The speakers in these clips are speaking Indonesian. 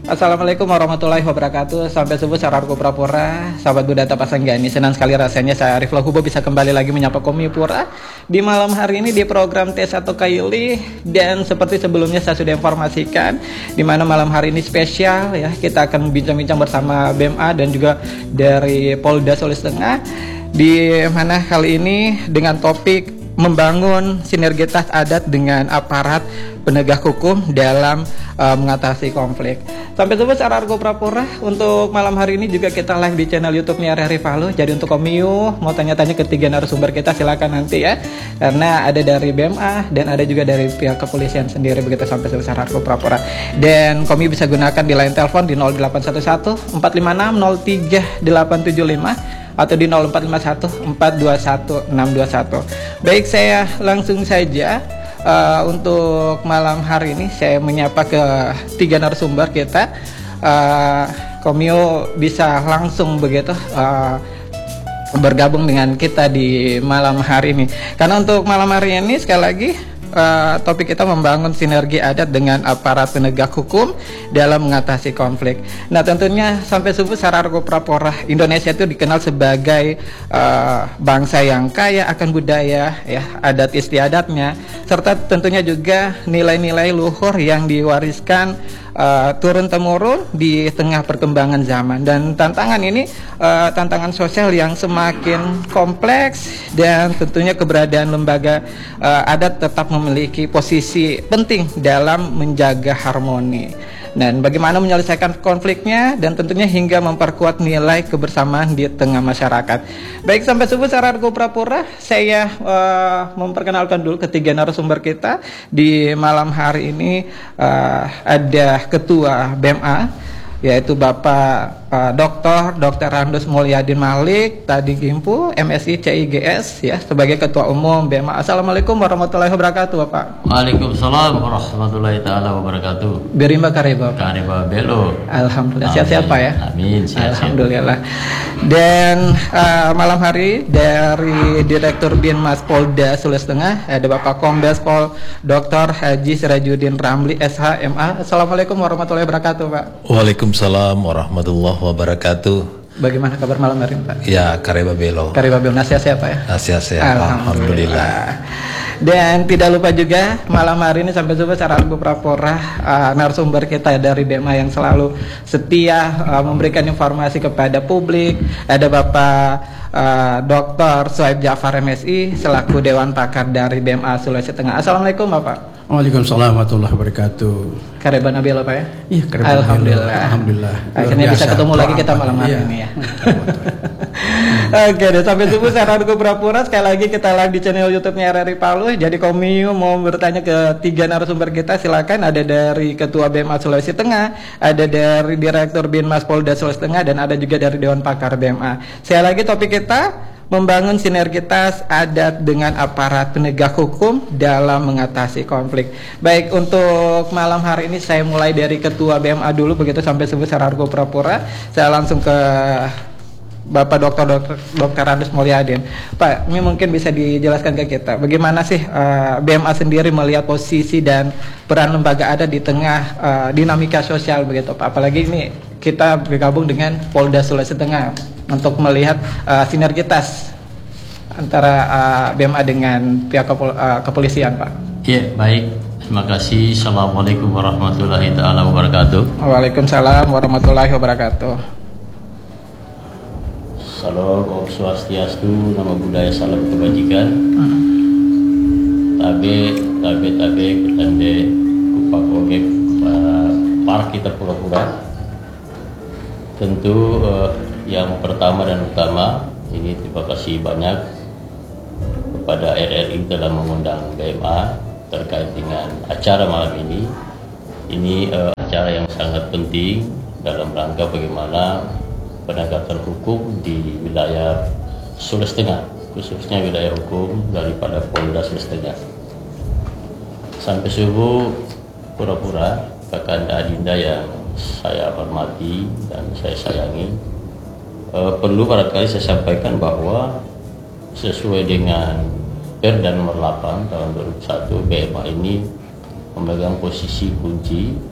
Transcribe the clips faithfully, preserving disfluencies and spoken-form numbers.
Assalamualaikum warahmatullahi wabarakatuh. Sampai subuh sararku prapura, sahabat budaya Pasanggani. Senang sekali rasanya saya Arif Lahubo bisa kembali lagi menyapa Komi Pura di malam hari ini di program T satu Kaili. Dan seperti sebelumnya saya sudah informasikan, di mana malam hari ini spesial ya, kita akan bincang-bincang bersama B M A dan juga dari Polda Sulawesi Tengah, di mana kali ini dengan topik membangun sinergitas adat dengan aparat penegak hukum dalam uh, mengatasi konflik. Sampai jumpa secara Argo Prapura. Untuk malam hari ini juga kita live di channel YouTube-nya R R I Palu. Jadi untuk Komiu mau tanya-tanya ketiga narasumber kita, silakan nanti ya. Karena ada dari B M A dan ada juga dari pihak kepolisian sendiri, begitu sampai secara Argo Prapura. Dan Komiu bisa gunakan di line telepon di nol delapan satu satu empat lima enam nol tiga delapan tujuh lima atau di nol empat lima satu empat dua satu enam dua satu. Baik, saya langsung saja uh, untuk malam hari ini saya menyapa ke tiga narasumber kita. uh, Komio bisa langsung begitu uh, bergabung dengan kita di malam hari ini. Karena untuk malam hari ini sekali lagi Uh, topik kita membangun sinergi adat dengan aparat penegak hukum dalam mengatasi konflik. Nah, tentunya sampai subuh secara Argo Prapora, Indonesia itu dikenal sebagai uh, bangsa yang kaya akan budaya ya, adat istiadatnya, serta tentunya juga nilai-nilai luhur yang diwariskan Uh, turun temurun di tengah perkembangan zaman. Dan tantangan ini uh, tantangan sosial yang semakin kompleks, dan tentunya keberadaan lembaga uh, adat tetap memiliki posisi penting dalam menjaga harmoni dan bagaimana menyelesaikan konfliknya, dan tentunya hingga memperkuat nilai kebersamaan di tengah masyarakat. Baik, sampai subuh secara Argo Prapura, saya uh, memperkenalkan dulu ketiga narasumber kita di malam hari ini. Uh, ada Ketua B M A, yaitu Bapak uh, Doktor Dokter Randus Mulyadin Malik tadi Gimpu M Si C I G S ya, sebagai Ketua Umum B M A. Assalamualaikum warahmatullahi wabarakatuh, Bapak. Waalaikumsalam warahmatullahi taala wabarakatuh. Birimba Kareba. Kareba Belo. Alhamdulillah, sehat-sehat Pak ya. Amin. Siap, Alhamdulillah. Dan uh, malam hari dari Direktur Binmas Polda Sulawesi Tengah ada Bapak Kombes Pol Doktor Haji Sirajudin Ramli S H M A. Assalamualaikum warahmatullahi wabarakatuh, Pak. Waalaikumsalam warahmatullahi wabarakatuh. Bagaimana kabar malam hari ini, Pak? Ya, Kareba Belo. Kareba Belo, nasihat Pak ya? Nasihat, Alhamdulillah. Alhamdulillah. Dan tidak lupa juga malam hari ini sampai jumpa secara Argo Prapora, uh, narasumber kita dari B M A yang selalu setia uh, memberikan informasi kepada publik. Ada Bapak uh, Doktor Suhaib Ja'far M Si selaku Dewan Pakar dari B M A Sulawesi Tengah. Assalamualaikum, Bapak. Waalaikumsalam warahmatullahi wabarakatuh. Kareba Nabila, Pak ya? Iya, Kareba Alhamdulillah. Nabila. Alhamdulillah. Akhirnya bisa ketemu lagi kita malam hari iya. ini ya. Oke deh, sampai subuh saya Argo Prapura. Sekali lagi kita live di channel YouTube-nya R R I Palu. Jadi Komiu mau bertanya ke tiga narasumber kita, silakan. Ada dari Ketua B M A Sulawesi Tengah, ada dari Direktur Binmas Polda Sulawesi Tengah, dan ada juga dari Dewan Pakar B M A. Sekali lagi topik kita membangun sinergitas adat dengan aparat penegak hukum dalam mengatasi konflik. Baik, untuk malam hari ini saya mulai dari Ketua B M A dulu, begitu sampai subuh secara Argo Prapura. Saya langsung ke Bapak Doktor Dokter Dokter Randus Mulyadin. Pak, ini mungkin bisa dijelaskan ke kita bagaimana sih uh, B M A sendiri melihat posisi dan peran lembaga adat di tengah uh, dinamika sosial begitu, Pak. Apalagi ini kita bergabung dengan Polda Sulawesi Tengah untuk melihat uh, sinergitas antara uh, B M A dengan pihak kepol uh, kepolisian, Pak. Iya, baik. Terima kasih. Assalamualaikum warahmatullahi taala wabarakatuh. Waalaikumsalam warahmatullahi wabarakatuh. Salam Om Swastiastu, nama budaya salam kebajikan. Hmm. Tabe, tabe, tabe, ketande, kupak oge, para kita pura-pura. Tentu uh, yang pertama dan utama ini terima kasih banyak kepada R R I telah mengundang B M A terkait dengan acara malam ini. Ini uh, acara yang sangat penting dalam rangka bagaimana penegakan hukum di wilayah Sulawesi Tengah, khususnya wilayah hukum daripada Polda Sulawesi Tengah. Sampai subuh pura-pura Kakanda Adinda yang saya hormati dan saya sayangi, e, perlu barangkali saya sampaikan bahwa sesuai dengan Perda nomor delapan tahun dua ribu satu, B M A ini memegang posisi kunci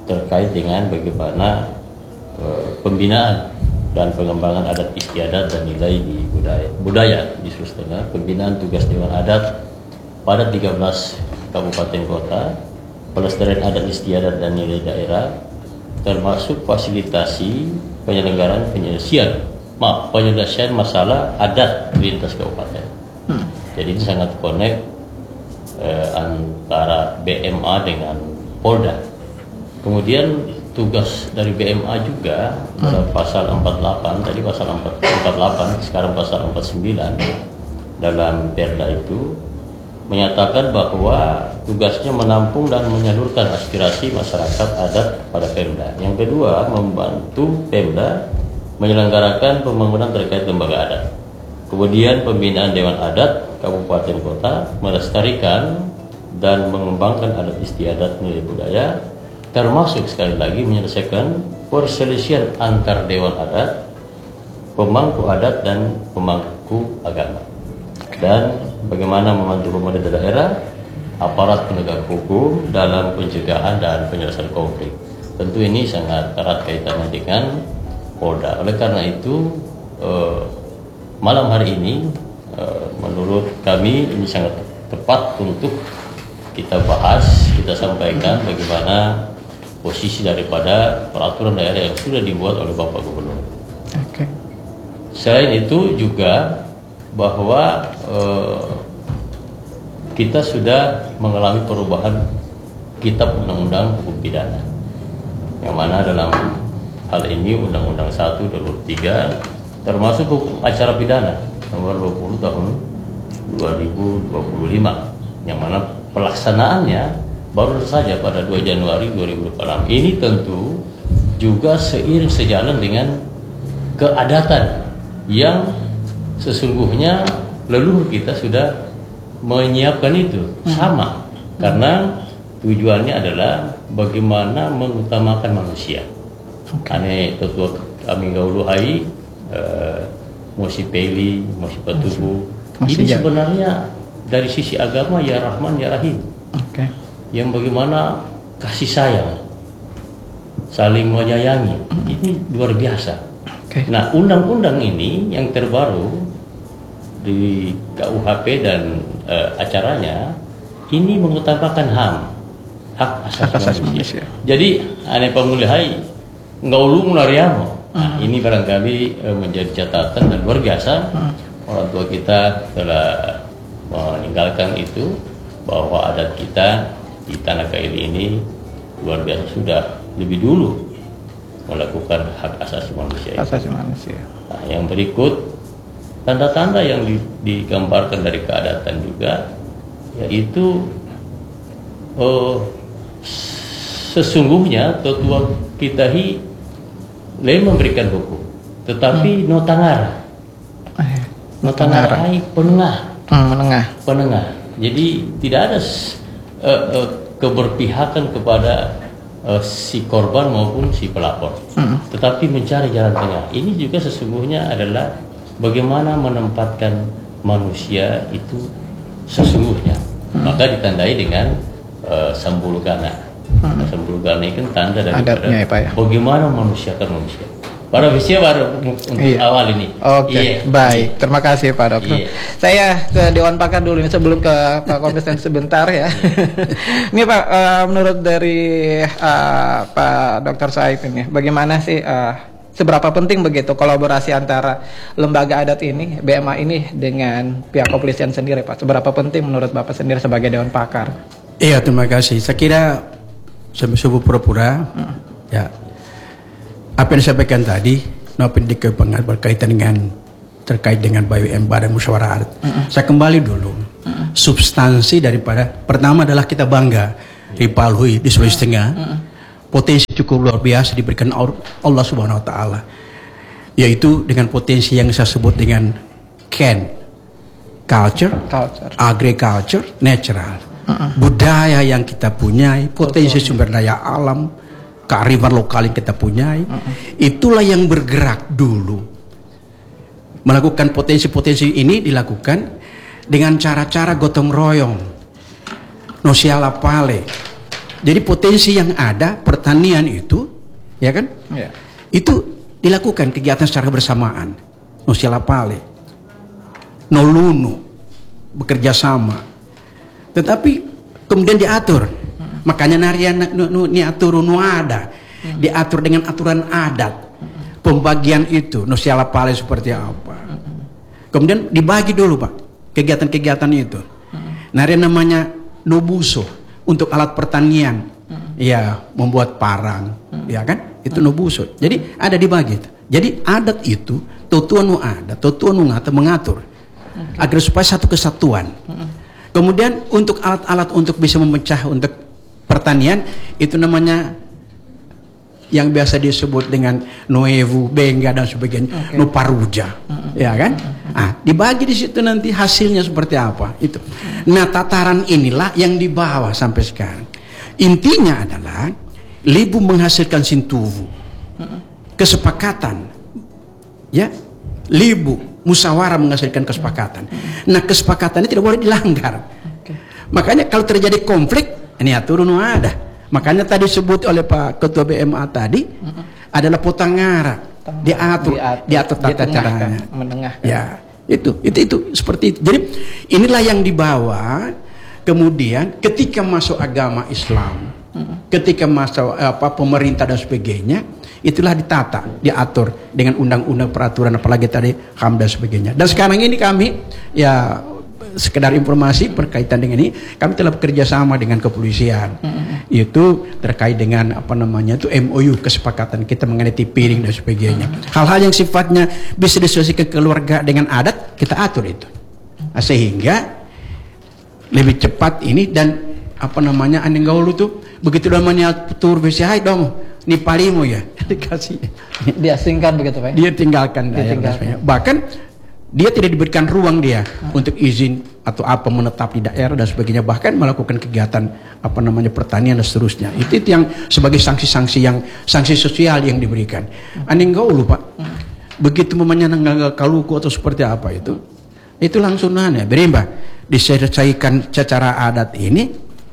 terkait dengan bagaimana uh, pembinaan dan pengembangan adat istiadat dan nilai di budaya budaya di Sulawesi Tengah, pembinaan tugas Dewan Adat pada tiga belas kabupaten kota, pelestarian adat istiadat dan nilai daerah, termasuk fasilitasi penyelenggaraan penyelesaian maaf penyelesaian masalah adat lintas kabupaten. Hmm. Jadi ini sangat connect eh, antara B M A dengan Polda. Kemudian tugas dari B M A juga pada hmm. pasal empat puluh delapan, tadi pasal empat puluh delapan, sekarang pasal empat puluh sembilan dalam Perda itu menyatakan bahwa tugasnya menampung dan menyalurkan aspirasi masyarakat adat pada Pemda. Yang kedua, membantu Pemda menyelenggarakan pembangunan terkait lembaga adat. Kemudian pembinaan Dewan Adat Kabupaten Kota, melestarikan dan mengembangkan adat istiadat nilai budaya, termasuk sekali lagi menyelesaikan perselisihan antar Dewan Adat, pemangku adat dan pemangku agama. Dan bagaimana membantu pemerintah daerah, aparat penegak hukum dalam pencegahan dan penyelesaian konflik. Tentu ini sangat erat kaitannya dengan Polda. Oleh karena itu eh, malam hari ini eh, menurut kami ini sangat tepat untuk kita bahas, kita sampaikan bagaimana posisi daripada peraturan daerah yang sudah dibuat oleh Bapak Gubernur. Okay. Selain itu juga bahwa eh, kita sudah mengalami perubahan kitab undang-undang hukum pidana, yang mana dalam hal ini Undang-Undang satu dua ribu tiga termasuk hukum acara pidana nomor dua puluh tahun dua ribu dua puluh lima, yang mana pelaksanaannya baru saja pada dua Januari dua ribu dua puluh enam. Ini tentu juga seiring sejalan dengan keadatan yang sesungguhnya leluhur kita sudah menyiapkan itu sama, karena tujuannya adalah bagaimana mengutamakan manusia. Ane tetua kami gaulu hai uh, Mosi Peli, Mosi Patubu. Ini sebenarnya dari sisi agama ya Rahman ya Rahim. Okay. Yang bagaimana kasih sayang, saling menyayangi, ini luar biasa. Okay. Nah, undang-undang ini yang terbaru di K U H P dan uh, acaranya ini mengutamakan H A M, hak asasi, hak asasi manusia. manusia. Jadi ane pemulihai ngaulu munariamo. Nah, uh-huh. ini barangkali uh, menjadi catatan dan luar biasa. Uh-huh. Orang tua kita telah meninggalkan itu, bahwa adat kita di Tanah Kaili ini luar biasa sudah lebih dulu melakukan hak asasi manusia. Asasi manusia. Nah, yang berikut tanda-tanda yang di, digambarkan dari keadatan juga, yaitu oh, sesungguhnya tetua kita hi lain memberikan hukum, tetapi hmm. notangar, eh, notangar hai penengah, hmm, menengah, penengah. Jadi tidak ada uh, uh, keberpihakan kepada uh, si korban maupun si pelapor, hmm. tetapi mencari jalan tengah. Ini juga sesungguhnya adalah bagaimana menempatkan manusia itu sesungguhnya. Hmm. Maka ditandai dengan uh, sambulgana. Hmm. Nah, sambulgana ini kan tanda daripada ya, Pak, ya? Bagaimana manusia kan manusia. Pada usia baru untuk iya. awal ini. Oke, okay. yeah. baik. Yeah. Terima kasih Pak Dokter. Yeah. Saya ke Dewan Pakar dulu ini sebelum ke Pak Kompeten sebentar ya. Yeah. Ini Pak, uh, menurut dari uh, Pak Dokter Saif ini, bagaimana sih uh, seberapa penting begitu kolaborasi antara lembaga adat ini, B M A ini dengan pihak kepolisian sendiri, Pak? Seberapa penting menurut Bapak sendiri sebagai Dewan Pakar? Iya, terima kasih. Saya kira subuh pura-pura, hmm. ya. Apa yang disampaikan tadi, nopen dikepengat berkaitan dengan terkait dengan B M Badan Musyawarah Adat. Uh-uh. Saya kembali dulu. Uh-uh. Substansi daripada pertama adalah kita bangga di Palhui di Sulawesi Tengah. Uh-uh. Potensi cukup luar biasa diberikan Allah Subhanahu Wa Taala, yaitu dengan potensi yang saya sebut dengan Ken, culture, culture. agriculture, natural, uh-uh. budaya yang kita punyai, potensi sumber daya alam, kearifan lokal yang kita punyai, uh-uh. itulah yang bergerak dulu. Melakukan potensi-potensi ini dilakukan dengan cara-cara gotong royong, nosiala pale, Jadi potensi yang ada pertanian itu, ya kan? Ya. Itu dilakukan kegiatan secara bersamaan. No silapale, no lunu, bekerja sama. Tetapi kemudian diatur. Hmm. Makanya narian nu, nu, ni atur nu ada. Hmm. Diatur dengan aturan adat. Hmm. Pembagian itu no silapale seperti apa. Hmm. Kemudian dibagi dulu, Pak, kegiatan-kegiatan itu. Hmm. Narian namanya nobuso untuk alat pertanian. Hmm. Ya, membuat parang, hmm. ya kan? Itu nobuso. Jadi ada dibagi itu. Jadi adat itu tutuan nu ada, tutuan nu ngata mengatur okay. agar supaya satu kesatuan. Mm-hmm. Kemudian untuk alat-alat untuk bisa memecah untuk pertanian itu namanya yang biasa disebut dengan noevu, bengga dan sebagainya, okay. no paruja, mm-hmm. ya kan? Mm-hmm. Ah, dibagi di situ nanti hasilnya seperti apa itu. Mm-hmm. Nah, tataran inilah yang dibawa sampai sekarang. Intinya adalah libu menghasilkan sintuvu. Mm-hmm. Kesepakatan, ya, libu musyawarah menghasilkan kesepakatan. Nah, kesepakatan ini tidak boleh dilanggar. Okay. Makanya kalau terjadi konflik, ini atur nu ada. Makanya tadi disebut oleh Pak Ketua B M A tadi uh-huh. adalah potangara, diatur, diatur, diatur tata caranya. Menengahkan. Ya, itu, itu, itu seperti itu. Jadi inilah yang dibawa. Kemudian ketika masuk agama Islam, uh-huh. ketika masuk apa pemerintah dan sebagainya. Itulah ditata, diatur dengan undang-undang peraturan apalagi tadi H A M dan sebagainya. Dan sekarang ini kami ya sekedar informasi berkaitan dengan ini, kami telah bekerja sama dengan kepolisian. Mm-hmm. Itu terkait dengan apa namanya itu M O U, kesepakatan kita mengenai piring dan sebagainya. Mm-hmm. Hal-hal yang sifatnya bisa disesuaikan keluarga dengan adat kita atur itu. Nah, sehingga lebih cepat ini dan apa namanya aneh gaul itu begitu namanya tur hai dong. Ni palimu ya dikasih diasingkan begitu Pak. Dia tinggalkan, dia tinggalkan. Bahkan dia tidak diberikan ruang dia hmm. untuk izin atau apa menetap di daerah dan sebagainya, bahkan melakukan kegiatan apa namanya pertanian dan seterusnya. Itu, itu yang sebagai sanksi-sanksi yang sanksi sosial yang diberikan. Hmm. Aneh enggak lu Pak. Hmm. Begitu memangnya nggak kaluku atau seperti apa itu, itu langsung nanya berimba diselesaikan secara adat ini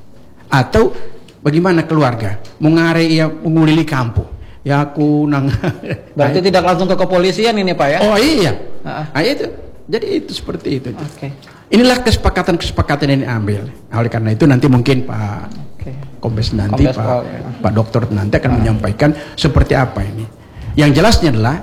atau bagaimana keluarga mengare ya mengulili kampung ya aku nang berarti tidak langsung ke kepolisian ini Pak ya? Oh iya, uh-uh. nah, itu jadi itu seperti itu. Okay. Inilah kesepakatan-kesepakatan yang diambil. Oleh karena itu nanti mungkin Pak okay. Kombes nanti Kombes Pak, Pol, ya. Pak Dokter nanti akan uh. menyampaikan seperti apa ini. Yang jelasnya adalah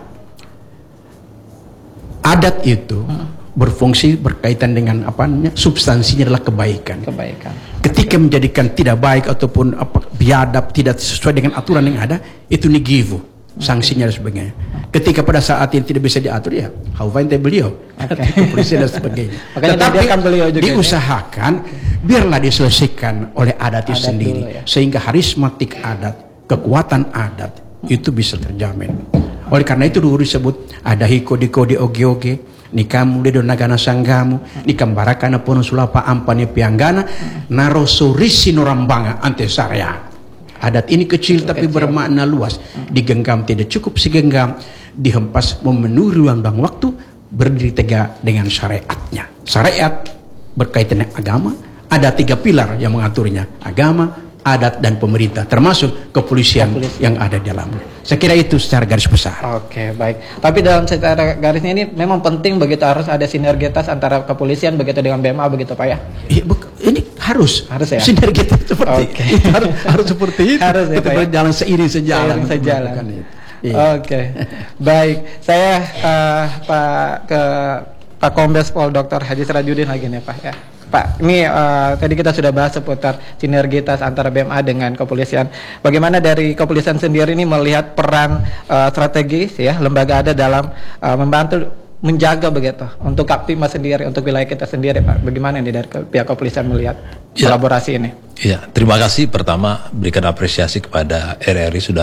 adat itu uh. berfungsi berkaitan dengan apa namanya substansinya adalah kebaikan. Kebaikan. Ketika okay. menjadikan tidak baik ataupun apa biadab tidak sesuai dengan aturan yang ada, itu negivu, okay. sanksinya dan sebagainya. Okay. Ketika pada saat yang tidak bisa diatur ya, haufain teh beliau, okay. kepolisian dan sebagainya. Tetapi beliau juga diusahakan okay. biarlah diselesaikan oleh adat itu adat sendiri, dulu, ya. Sehingga harismatik adat, kekuatan adat hmm. itu bisa terjamin. Oleh karena itu dulu disebut ada hiko-diko di oge-oge. Nikamu de nagana sanggamu nikambarakana pono sulapa ampani pianggana narosurisi norambanga ante sarya. Adat ini kecil tapi bermakna luas, digenggam tidak cukup segenggam, dihempas memenuhi ruang dan waktu, berdiri tegak dengan syariatnya. Syariat berkaitan dengan agama, ada tiga pilar yang mengaturnya, agama, adat dan pemerintah, termasuk kepolisian, kepolisian yang ada di dalamnya. Saya kira itu secara garis besar. Oke, baik. Tapi dalam secara garisnya ini memang penting begitu, harus ada sinergitas antara kepolisian begitu dengan B M A begitu Pak ya? Ini harus, harus ya? Sinergitas seperti okay. itu. Harus, harus seperti itu. Harus ya, kita berjalan ya? Seiring sejalan. Seiring sejalan. Iya. Oke, okay. Baik. Saya uh, Pak ke Pak Kombes Pol Doktor Haji Sirajudin lagi nih Pak ya. Pak, ini uh, tadi kita sudah bahas seputar sinergitas antara B M A dengan kepolisian. Bagaimana dari kepolisian sendiri ini melihat peran uh, strategis ya lembaga ada dalam uh, membantu menjaga begitu untuk Kaptimas sendiri, untuk wilayah kita sendiri Pak. Bagaimana ini dari pihak kepolisian melihat ya, kolaborasi ini? Ya, terima kasih pertama berikan apresiasi kepada R R I sudah